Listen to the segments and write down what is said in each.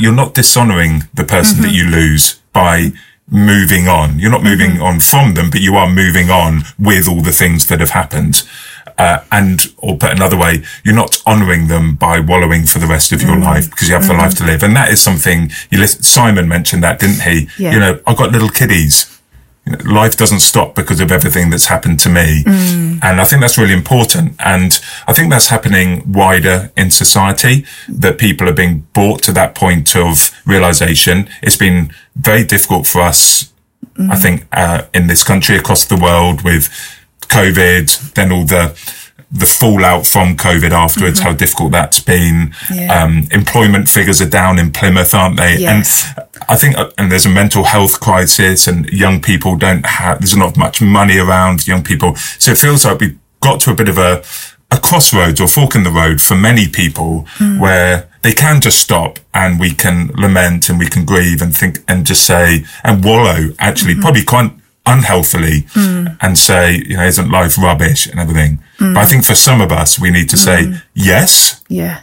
you're not dishonoring the person that you lose by moving on. You're not moving on from them, but you are moving on with all the things that have happened. Or put another way, you're not honoring them by wallowing for the rest of your life, because you have the life to live. And that is something Simon mentioned that, didn't he? Yeah. You know, I've got little kiddies. You know, life doesn't stop because of everything that's happened to me. And I think that's really important. And I think that's happening wider in society, that people are being brought to that point of realization. It's been very difficult for us, I think, in this country, across the world, with COVID, then all the fallout from COVID afterwards, how difficult that's been. Yeah. Employment figures are down in Plymouth, aren't they? Yes. And I think, and there's a mental health crisis, and young people there's not much money around young people. So it feels like we've got to a bit of a crossroads or fork in the road for many people, where they can just stop and we can lament and we can grieve and think and just say, and wallow, actually, probably quite unhealthily, and say, you know, isn't life rubbish and everything? But I think for some of us, we need to say, yes,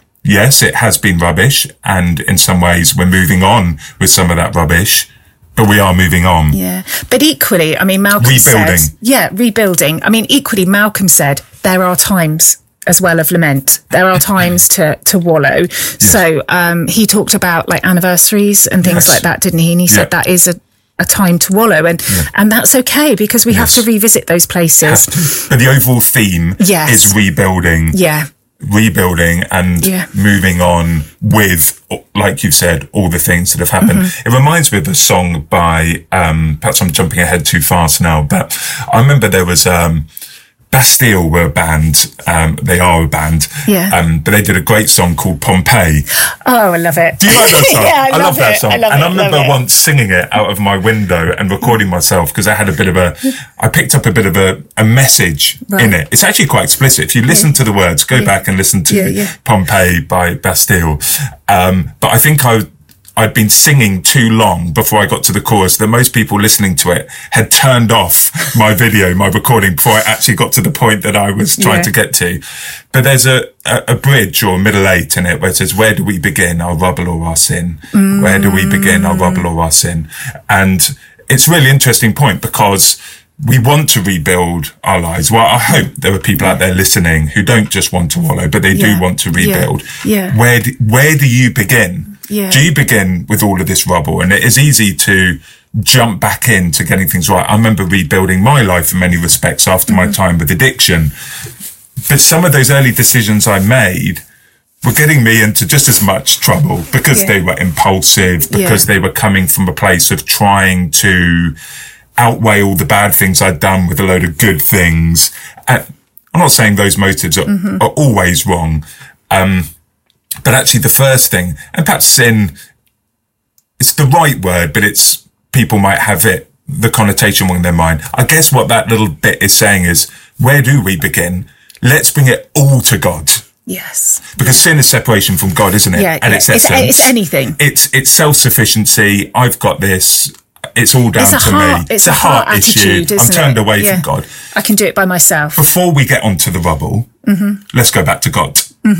it has been rubbish, and in some ways we're moving on with some of that rubbish, but we are moving on. Yeah. But equally, I mean, Malcolm Rebuilding. said, rebuilding. I mean, equally, Malcolm said there are times as well of lament. There are times to wallow. Yes. So, he talked about like anniversaries and things like that, didn't he? And he said that is a time to wallow, and that's okay, because we have to revisit those places. But the overall theme is rebuilding. Yeah. Rebuilding and moving on with, like you've said, all the things that have happened. It reminds me of a song by, perhaps I'm jumping ahead too fast now, but I remember there was, Bastille were a band. They are a band. Yeah. But they did a great song called Pompeii. Oh, I love it. Do you like that song? Yeah, I love that song. And I remember once singing it out of my window and recording myself, because I had I picked up a bit of a message in it. It's actually quite explicit. If you listen to the words, go back and listen to Pompeii by Bastille. But I think I'd been singing too long before I got to the chorus, that most people listening to it had turned off my recording, before I actually got to the point that I was trying to get to. But there's a bridge or a middle eight in it where it says, where do we begin, our rubble or our sin? Where do we begin, our rubble or our sin? And it's a really interesting point, because we want to rebuild our lives. Well, I hope there are people out there listening who don't just want to wallow, but they do want to rebuild. Yeah. Where do you begin? Yeah. Do you begin with all of this rubble? And it is easy to jump back into getting things right. I remember rebuilding my life in many respects after my time with addiction. But some of those early decisions I made were getting me into just as much trouble, because they were impulsive, because they were coming from a place of trying to outweigh all the bad things I'd done with a load of good things. I'm not saying those motives are always wrong. But actually the first thing, and perhaps sin, it's the right word, but people might have the connotation wrong in their mind. I guess what that little bit is saying is, where do we begin? Let's bring it all to God. Yes. Because sin is separation from God, isn't it? Yeah. And it's anything. It's self-sufficiency. I've got this. It's all down to me. It's a heart issue. I'm turned away from God. I can do it by myself. Before we get onto the rubble, let's go back to God.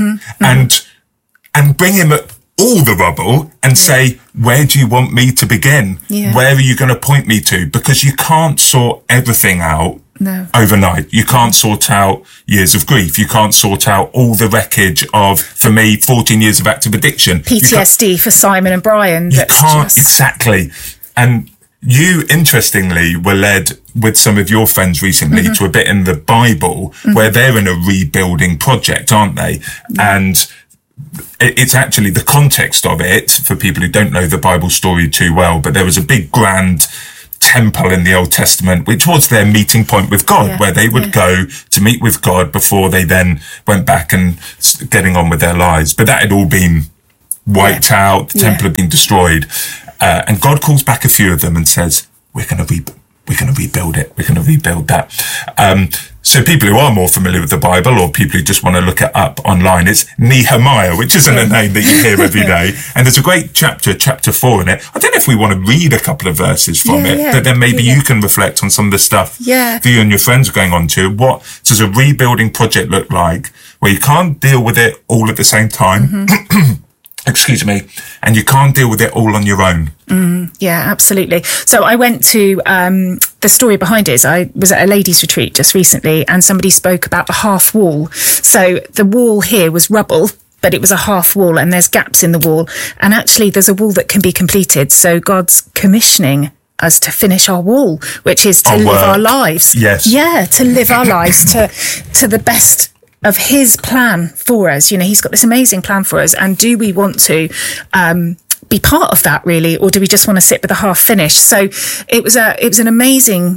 And bring him all the rubble and say, where do you want me to begin? Yeah. Where are you going to point me to? Because you can't sort everything out overnight. You can't sort out years of grief. You can't sort out all the wreckage of, for me, 14 years of active addiction. PTSD for Simon and Brian. You can't, exactly. And you, interestingly, were led with some of your friends recently to a bit in the Bible where they're in a rebuilding project, aren't they? And it's actually the context of it, for people who don't know the Bible story too well, but there was a big grand temple in the Old Testament, which was their meeting point with God, where they would go to meet with God before they then went back and getting on with their lives. But that had all been wiped out. The temple had been destroyed. And God calls back a few of them and says, we're going to rebuild it. We're going to rebuild that. So people who are more familiar with the Bible, or people who just want to look it up online, it's Nehemiah, which isn't a name that you hear every day. And there's a great chapter 4 in it. I don't know if we want to read a couple of verses from it, but then maybe you can reflect on some of the stuff that you and your friends are going on to. What does a rebuilding project look like, where you can't deal with it all at the same time? excuse me, and you can't deal with it all on your own. Yeah, absolutely. So I went to, the story behind it is I was at a ladies' retreat just recently, and somebody spoke about the half wall. So the wall here was rubble, but it was a half wall, and there's gaps in the wall. And actually there's a wall that can be completed. So God's commissioning us to finish our wall, which is to live our lives. Yes. Yeah, to live our lives to the best of his plan for us. You know, he's got this amazing plan for us. And do we want to, be part of that really, or do we just want to sit with a half finish? So it was an amazing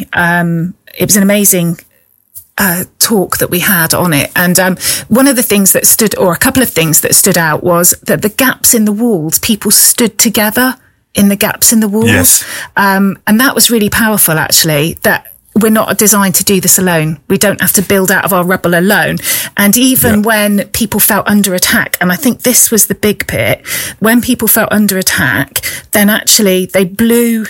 talk that we had on it. And one of the things that a couple of things that stood out was that the gaps in the walls, people stood together in the gaps in the walls. Yes. And that was really powerful, actually, that we're not designed to do this alone. We don't have to build out of our rubble alone. And even when people felt under attack, and I think this was the big bit, when people felt under attack, then actually they blew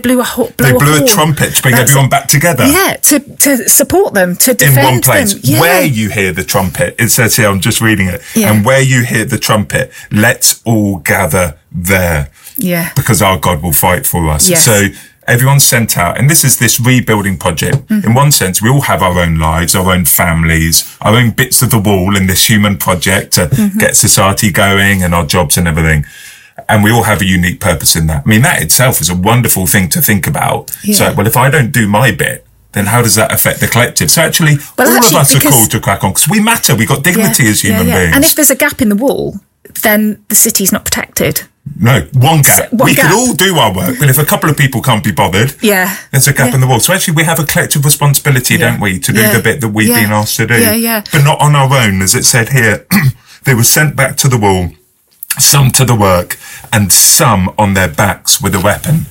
a trumpet to bring everyone back together. Yeah, to support them, to defend in one place. them. Yeah. Where you hear the trumpet, it says here, I'm just reading it, yeah. And where you hear the trumpet, let's all gather there. Yeah. Because our God will fight for us. Yes. So everyone's sent out, and this is this rebuilding project. In one sense, we all have our own lives, our own families, our own bits of the wall in this human project to get society going and our jobs and everything. And we all have a unique purpose in that. I mean, that itself is a wonderful thing to think about. Yeah. So, well, if I don't do my bit, then how does that affect the collective? So actually, all of us are called to crack on because we matter. We've got dignity as human beings. And if there's a gap in the wall, then the city's not protected. No, one gap. We can all do our work, but if a couple of people can't be bothered, there's a gap in the wall. So actually we have a collective responsibility, don't we, to do the bit that we've been asked to do. But not on our own, as it said here. They were sent back to the wall, some to the work, and some on their backs with a weapon.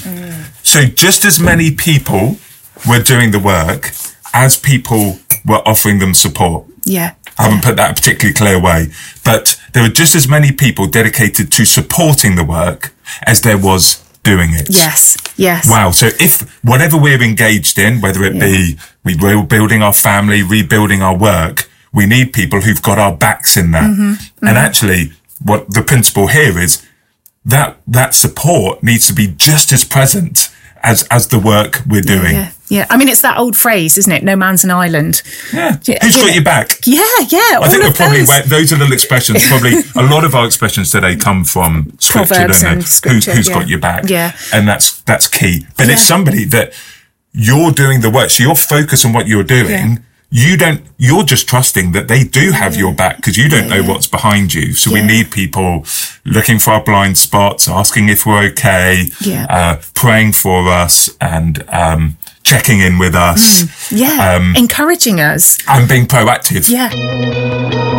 So just as many people were doing the work as people were offering them support. Yeah. I haven't put that a particularly clear way, but there were just as many people dedicated to supporting the work as there was doing it. Yes, yes. Wow. So if whatever we're engaged in, whether it be rebuilding our family, rebuilding our work, we need people who've got our backs in that. And actually what the principle here is that support needs to be just as present as the work we're doing. Yeah. I mean, it's that old phrase, isn't it? No man's an island. Yeah. Who's got your back? Yeah. I think those are little expressions. Probably a lot of our expressions today come from scripture, Proverbs don't they? And scripture, Who's got your back? Yeah. And that's key. But it's somebody that you're doing the work. So your focus on what you're doing, you're just trusting that they do have your back because you don't know what's behind you. So we need people looking for our blind spots, asking if we're okay, praying for us and, checking in with us. Encouraging us. And being proactive. Yeah.